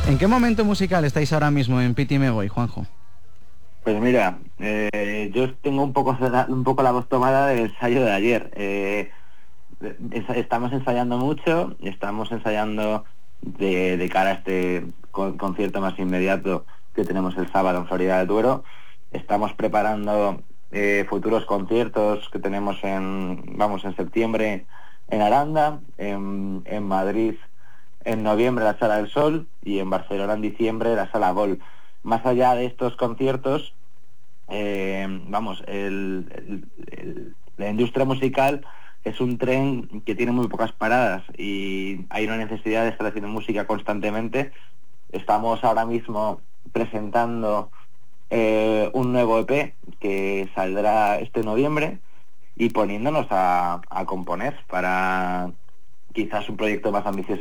¿En qué momento musical estáis ahora mismo en Piti Me Voy, Juanjo? Pues mira, yo tengo un poco la voz tomada del ensayo de ayer. Estamos ensayando mucho, estamos ensayando de cara a este concierto más inmediato que tenemos el sábado en Florida del Duero. Estamos preparando futuros conciertos que tenemos en septiembre en Aranda, en Madrid en noviembre la Sala del Sol y en Barcelona en diciembre la Sala Gol. Más allá de estos conciertos, la industria musical es un tren que tiene muy pocas paradas y hay una necesidad de estar haciendo música constantemente. Estamos ahora mismo presentando un nuevo EP que saldrá este noviembre y poniéndonos a componer para quizás un proyecto más ambicioso